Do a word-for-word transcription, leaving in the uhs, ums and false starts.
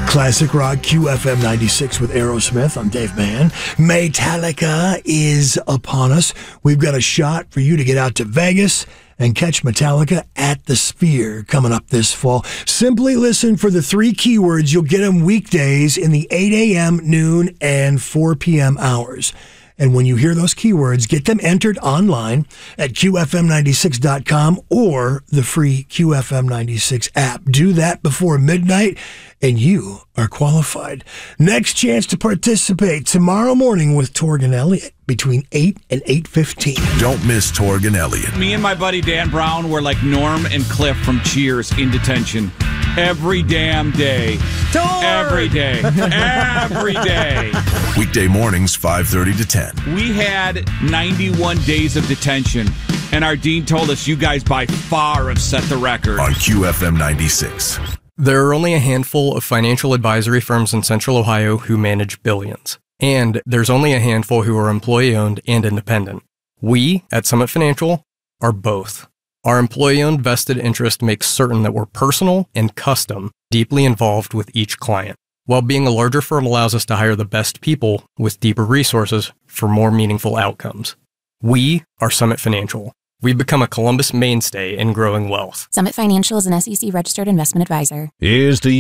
Classic Rock Q F M ninety-six with Aerosmith. I'm Dave Mann. Metallica is upon us. We've got a shot for you to get out to Vegas and catch Metallica at the Sphere coming up this fall. Simply listen for the three keywords. You'll get them weekdays in the eight a.m., noon, and four p.m. hours. And when you hear those keywords, get them entered online at Q F M ninety-six dot com or the free Q F M ninety-six app. Do that before midnight, and you are qualified. Next chance to participate tomorrow morning with Torg Elliott between eight and eight fifteen. Don't miss Torg and Elliott. Me and my buddy Dan Brown were like Norm and Cliff from Cheers in detention every damn day. Torg! Every day. Every day. Weekday mornings, five thirty to ten. We had ninety-one days of detention, and our dean told us you guys by far have set the record. On Q F M ninety-six. There are only a handful of financial advisory firms in Central Ohio who manage billions. And there's only a handful who are employee-owned and independent. We, at Summit Financial, are both. Our employee-owned vested interest makes certain that we're personal and custom, deeply involved with each client, while being a larger firm allows us to hire the best people with deeper resources for more meaningful outcomes. We are Summit Financial. We've become a Columbus mainstay in growing wealth. Summit Financial is an S E C registered investment advisor. Here's to